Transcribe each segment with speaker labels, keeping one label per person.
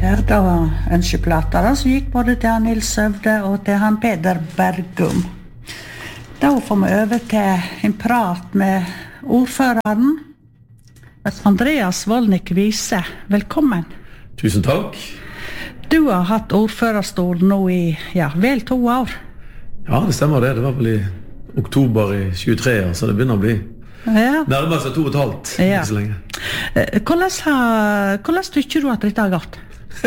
Speaker 1: Ja, det var ønskeplater som gikk både til han Nils Søvde og til han Peder Bergum. Da får vi over til en prat med ordføreren. Andreas Vollnik Vise, velkommen.
Speaker 2: Tusen takk.
Speaker 1: Du har hatt ordførerstol nå i, vel 2 år.
Speaker 2: Ja, det stemmer det. Det var vel i oktober i 23, så det begynner å bli nærmere seg 2,5 ikke så lenge.
Speaker 1: Hvordan tykker du at dette har gått?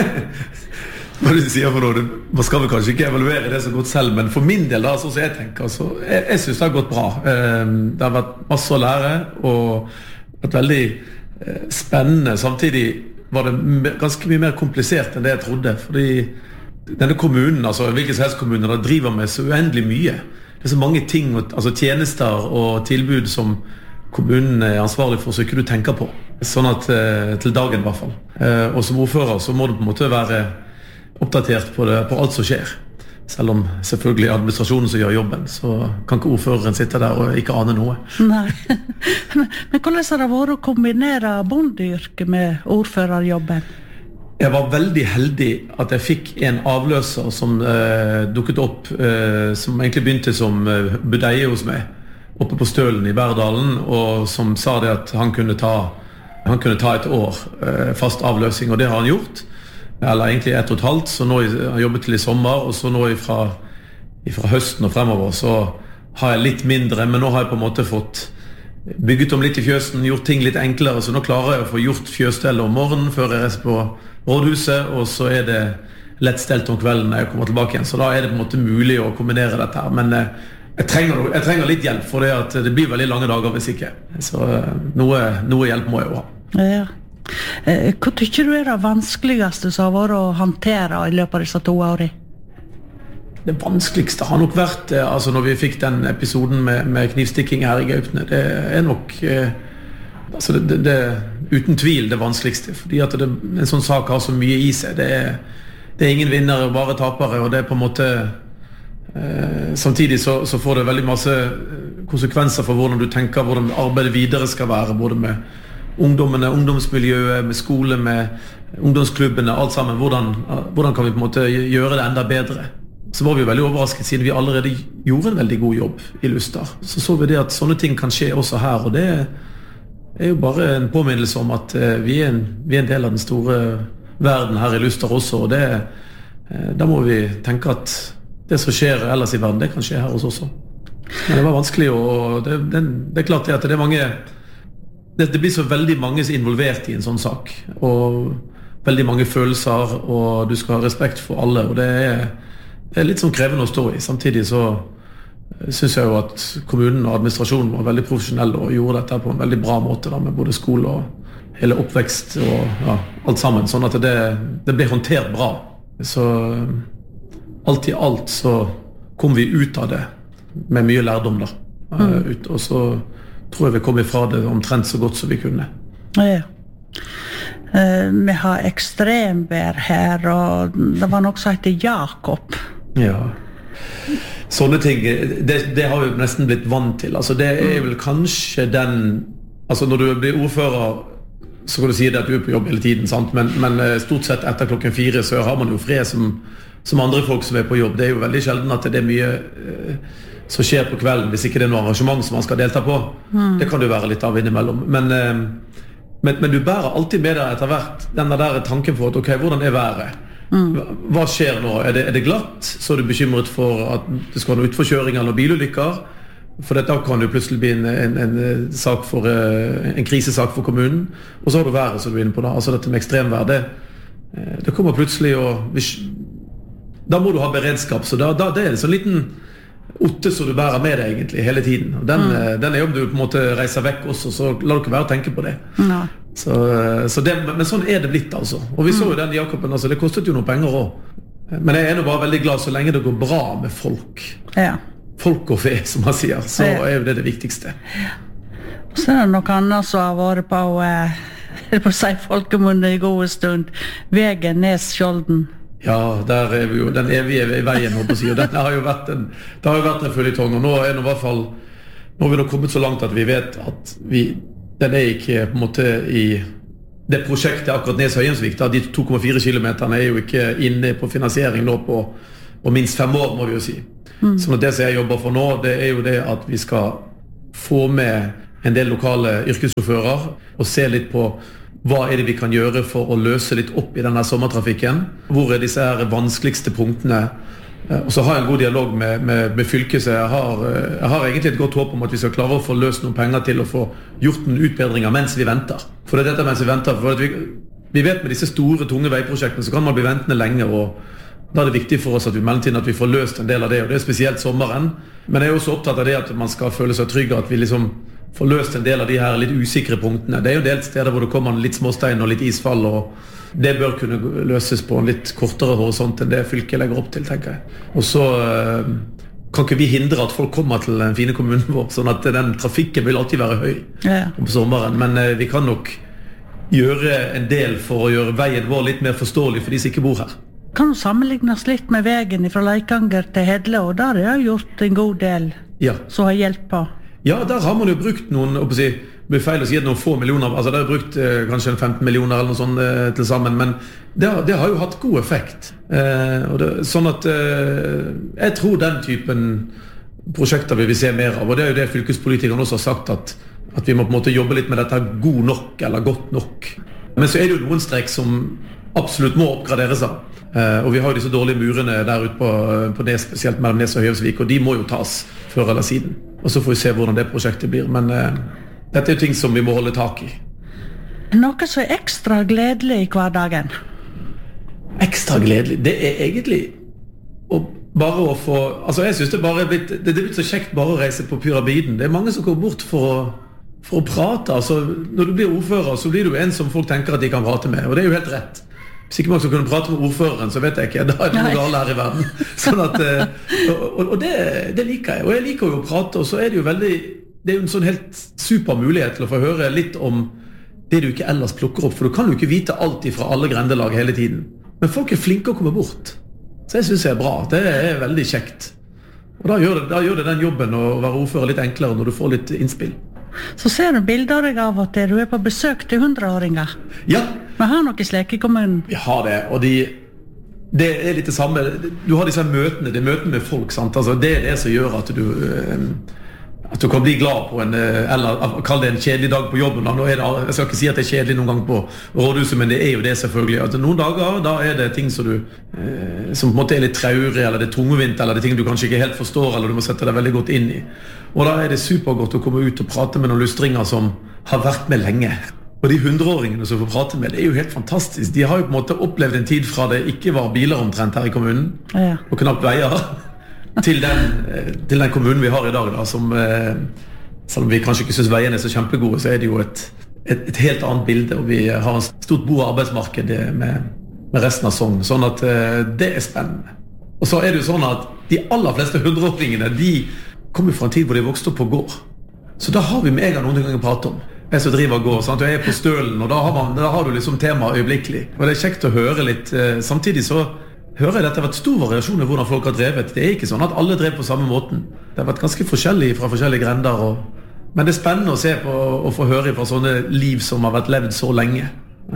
Speaker 2: Hva du sier for noe, man skal vel kanskje ikke evaluere det så godt selv, men for min del da, sånn som jeg tenker, så jeg synes det har gått bra. Det har vært masse å lære, og vært veldig spennende. Samtidig var det ganske mye mer komplisert enn det jeg trodde, fordi denne kommunen, altså hvilken som helst kommune, da driver med så uendelig mye. Det så mange ting, altså tjenester og tilbud som kommunen ansvarlig for, så ikke du tenker på. Sånn at til dagen i hvert fall. Og som ordfører så må du på en måte være oppdatert på alt som skjer. Selv om selvfølgelig administrasjonen som gjør jobben, så kan ikke ordføreren sitte der og ikke ane noe.
Speaker 1: Nei. Men hvordan har det vært å kombinere bondeyrket med ordførerjobben?
Speaker 2: Jeg var veldig heldig at jeg fikk en avløser som dukket opp, som egentlig begynte som budeie hos meg, oppe på Stølen i Verdalen, og som sa det at han kunne ta et år fast avløsning, og det har han gjort. Eller egentlig 1,5, så nå har jeg jobbet til i sommer, og så nå fra høsten og fremover, så har jeg litt mindre, men nå har jeg på en måte fått bygget om litt i fjøsen, gjort ting litt enklere, så nå klarer jeg å få gjort fjøsstellet om morgenen før jeg reiser på rådhuset, og så er det lettstelt om kvelden når jeg kommer tilbake igjen, så da er det på en måte mulig å kombinere dette her, men jeg trenger litt hjelp, for det blir veldig lange dager hvis ikke, så noe hjelp må jeg jo ha.
Speaker 1: Ja. Hva tykker du det vanskeligste som har vært å håndtere i løpet av disse 2 årene?
Speaker 2: Det vanskeligste har nok vært altså når vi fikk den episoden med knivstikking her i Gaupne. Det er nok altså det uten tvil det vanskeligste, fordi at en sånn sak har så mye i seg. Det er ingen vinnere, bare tapere, og det er på en måte samtidig så får det veldig masse konsekvenser for hvordan du tenker, hvordan arbeidet videre skal være, både med ungdommene, ungdomsmiljøet, med skole, med ungdomsklubbene, alt sammen. Hvordan kan vi på en måte gjøre det enda bedre? Så var vi veldig overrasket siden vi allerede gjorde en veldig god jobb i Luster. Så vi det at sånne ting kan skje også her, og det er jo bare en påminnelse om at vi er en del av den store verden her i Luster også, og da må vi tenke at det som skjer ellers i verden, det kan skje her hos oss også. Men det var vanskelig, og det er klart at det er mange det blir så veldig mange involvert i en sånn sak, og veldig mange følelser, og du skal ha respekt for alle, og det er litt sånn krevende å stå i. Samtidig så synes jeg jo at kommunen og administrasjonen var veldig profesjonelle og gjorde dette på en veldig bra måte da, med både skole og hele oppvekst og alt sammen, sånn at det ble håndtert bra. Så alt i alt så kom vi ut av det med mye lærdom da, og så tror jeg vi kom ifra det omtrent så godt som vi kunne.
Speaker 1: Ja. Vi har ekstremvær her, og det var noe som heter Jakob.
Speaker 2: Ja. Sånne ting, det har vi nesten blitt vant til. Altså det er vel kanskje altså når du blir ordfører, så kan du si det at du er på jobb hele tiden, sant? Men stort sett etter 4:00 så har man jo fred som andre folk som er på jobb. Det er jo veldig sjelden at det er mye som skjer på kvelden, hvis ikke det er noe arrangement som man skal delta på. Det kan jo være litt av innimellom. Men du bærer alltid med deg etter hvert denne der tanken på at, ok, hvordan er været? Hva skjer nå? Er det glatt? Så er du bekymret for at det skal være noe utforkjøring eller bilulykker? For da kan det plutselig bli en krisesak for kommunen. Og så har du været som du er inne på da. Altså dette med ekstremvær, det kommer plutselig, og da må du ha beredskap. Så da det er en sånn liten otte som du bærer med deg egentlig hele tiden, og den er jo om du på en måte reiser vekk også, så la du ikke være å tenke på det. Men sånn er det blitt altså, og vi så jo den Jakoben, altså, det kostet jo noen penger også, men jeg er nå bare veldig glad så lenge det går bra med folk, folk og fe som man sier, så er jo det viktigste.
Speaker 1: Så er det noe annet som har vært på å si folkemunne i gode stund, Vegen Nes-Skjolden.
Speaker 2: Ja, der er vi jo den evige veien, håper jeg, og det har jo vært en føljetong, og nå er det i hvert fall, nå har vi nå kommet så langt at vi vet at den er ikke på en måte det prosjektet akkurat Nes-Høyensvik, de 2,4 kilometerne jo ikke inne på finansiering nå på minst 5 år, må vi jo si. Sånn at det som jeg jobber for nå, det jo det at vi skal få med en del lokale yrkessjåfører og se litt på hva det vi kan gjøre for å løse litt opp i denne sommertrafikken. Hvor disse her vanskeligste punktene? Og så har jeg en god dialog med fylket, så jeg har egentlig et godt håp om at vi skal klare å få løst noen penger til å få gjort noen utbedringer mens vi venter. For det dette mens vi venter, for at vi vet med disse store, tunge veiprosjektene så kan man bli ventende lenge, og da det viktig for oss at vi mellomtiden at vi får løst en del av det, og det spesielt sommeren. Men jeg også opptatt av det at man skal føle seg trygg, at vi liksom får løst en del av de her litt usikre punktene. Det jo en del steder hvor det kommer litt småstein og litt isfall, og det bør kunne løses på en litt kortere horisont enn det fylket legger opp til, tenker jeg. Og så kan ikke vi hindre at folk kommer til den fine kommunen vår, sånn at den trafikken vil alltid være høy på sommeren, men vi kan nok gjøre en del for å gjøre veien vår litt mer forståelig for de som ikke bor her.
Speaker 1: Kan du sammenlignes litt med veien fra Leikanger til Hedle, og der har gjort en god del som har hjulpet på?
Speaker 2: Ja, der har man jo brukt noen, det blir feil å si noen få millioner, altså det har brukt kanskje 15 millioner eller noe sånt til sammen, men det har jo hatt god effekt. Sånn at jeg tror den typen prosjekter vil vi se mer av, og det jo det fylkespolitikerne også har sagt, at vi må på en måte jobbe litt med dette god nok eller godt nok. Men så det jo noen strekk som absolutt må oppgraderes av. Og vi har jo disse dårlige murene der ute på det, spesielt mellom Nes og Høyensvik, og de må jo tas før eller siden. Og så får vi se hvordan det prosjektet blir, men dette jo ting som vi må holde tak i.
Speaker 1: Noe som ekstra gledelig i hverdagen?
Speaker 2: Ekstra gledelig? Det egentlig bare å få, altså jeg synes det bare det blitt så kjekt bare å reise på Pyramiden. Det mange som går bort for å prate, altså når du blir ordfører så blir du en som folk tenker at de kan prate med, og det jo helt rett. Hvis ikke man skal kunne prate med ordføreren, så vet jeg ikke, da det noe galt her i verden. Sånn at, og det liker jeg, og jeg liker jo å prate, og så det jo veldig, det jo en sånn helt super mulighet til å få høre litt om det du ikke ellers plukker opp, for du kan jo ikke vite alt fra alle grendelag hele tiden. Men folk flinke å komme bort, så jeg synes det bra, det veldig kjekt. Og da gjør det den jobben å være ordfører litt enklere når du får litt innspill.
Speaker 1: Så ser du bilder av at du på besøk til 100-åringer.
Speaker 2: Ja.
Speaker 1: Vi har noe slik i kommunen.
Speaker 2: Vi har det, og det litt det samme. Du har disse møtene, det møtene med folk, sant? Altså, det det som gjør at du kan bli glad på eller kall det en kjedelig dag på jobben. Nå jeg skal ikke si at det kjedelig noen gang på rådhuset, men det jo det selvfølgelig. Altså, noen dager, da det ting som som på en måte litt traurig, eller det tungvint, eller det ting du kanskje ikke helt forstår, eller du må sette deg veldig godt inn i. Og da det supergodt å komme ut og prate med noen lustringer som har vært med lenge. Og de 100-åringene som får prate med, det jo helt fantastisk. De har jo på en måte opplevd en tid fra det ikke var biler omtrent her i kommunen, og knapt veier, til den kommunen vi har i dag, da, som, selv om vi kanskje ikke synes veiene så kjempegode, så det jo et helt annet bilde, og vi har en stort bo- og arbeidsmarked med resten av Sogn, sånn at det spennende. Og så det jo sånn at de aller fleste 100-åringene, de kommer fra en tid hvor de vokste opp på gård. Så da har vi med en gang noen ganger prate om. Jeg som driver gård, sant? Og jeg på stølen, og da har du liksom tema øyeblikkelig. Og det kjekt å høre litt. Samtidig så hører jeg at det har vært stor variasjon i hvordan folk har drevet. Det ikke sånn at alle drev på samme måten. Det har vært ganske forskjellig fra forskjellige grender. Men det spennende å se på og få høre fra sånne liv som har vært levd så lenge.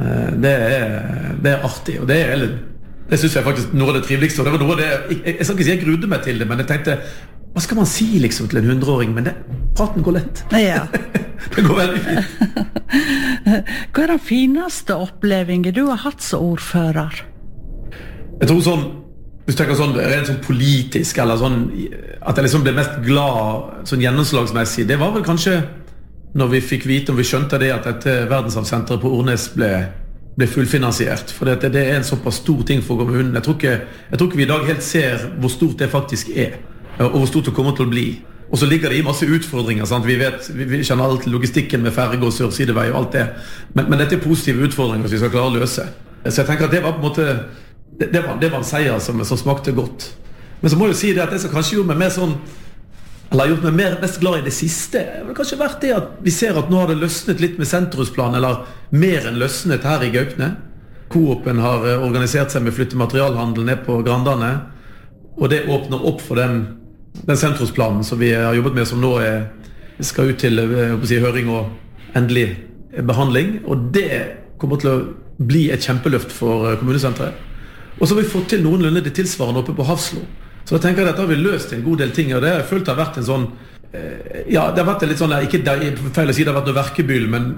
Speaker 2: Det artig, og det synes jeg faktisk noe av det triveligste. Og det var noe av det, jeg skal ikke si jeg grudde meg til det, men jeg tenkte, hva skal man si liksom til en 100-åring? Men praten går lett.
Speaker 1: Ja.
Speaker 2: Det går veldig fint.
Speaker 1: Hva den fineste opplevingen du har hatt som ordfører?
Speaker 2: Jeg tror sånn, hvis du tenker sånn, rent sånn politisk, eller sånn, at jeg liksom ble mest glad sånn gjennomslagsmessig, det var vel kanskje når vi fikk vite, og vi skjønte det, at dette verdensarvsenteret på Ornes ble fullfinansiert, for det en såpass stor ting for kommunen. Jeg tror ikke vi i dag helt ser hvor stort det faktisk og hvor stort det kommer til å bli. Og så ligger det i masse utfordringer, sant? Vi kjenner alt logistikken med ferge og sørsidevei og alt det, men dette positive utfordringer som vi skal klare å løse. Så jeg tenker at det var på en måte, det var en seier som smakte godt. Men så må jeg jo si det at det som kanskje gjorde meg mer sånn, eller har gjort meg mest glad i det siste, det har kanskje vært det at vi ser at nå har det løsnet litt med sentrumsplan, eller mer enn løsnet her i Gaupne. Coop-en har organisert seg med flyttematerialhandel ned på Grandane, og det åpner opp for den sentrumsplanen som vi har jobbet med, som nå skal ut til høring og endelig behandling, og det kommer til å bli et kjempeløft for kommunesenteret. Og så har vi fått til noenlunde det tilsvarende oppe på Hafslo. Så jeg tenker at dette har vi løst en god del ting, og det har jeg følt har vært en sånn, ja, det har vært en litt sånn, ikke feil å si det har vært noe verkebyll, men